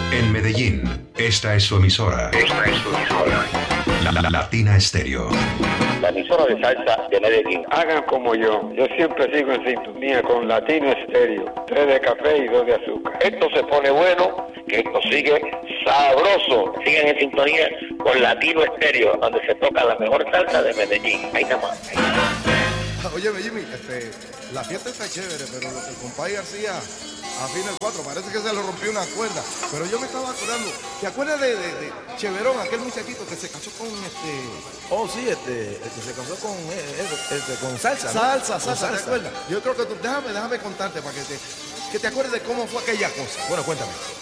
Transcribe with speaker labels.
Speaker 1: En Medellín, esta es su emisora. La Latina Estéreo.
Speaker 2: La emisora de salsa de Medellín.
Speaker 3: Hagan como yo siempre sigo en sintonía con Latino Estéreo, 3 de café y 2 de azúcar.
Speaker 2: Esto se pone bueno, que esto sigue sabroso. Sigan en sintonía con Latino Estéreo, donde se toca la mejor salsa de Medellín. Ahí nada más.
Speaker 4: Óyeme, Jimmy, la fiesta está chévere, pero lo que el compadre García afina el 4, parece que se le rompió una cuerda. Pero yo me estaba acordando, ¿te acuerdas de Cheverón, aquel muchachito que se casó con
Speaker 5: Oh, sí, el que se casó con Salsa, ¿no?
Speaker 4: Salsa, ¿te acuerdas? Yo creo que tú, déjame contarte para que te acuerdes de cómo fue aquella cosa.
Speaker 5: Bueno, cuéntame.